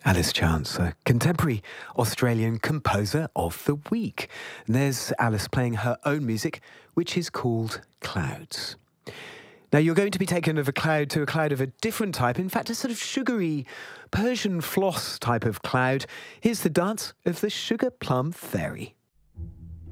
Alice Chance, a contemporary Australian composer of the week. And there's Alice playing her own music, which is called Clouds. Now, you're going to be taken of a cloud to a cloud of a different type, in fact, a sort of sugary Persian floss type of cloud. Here's the dance of the Sugar Plum Fairy.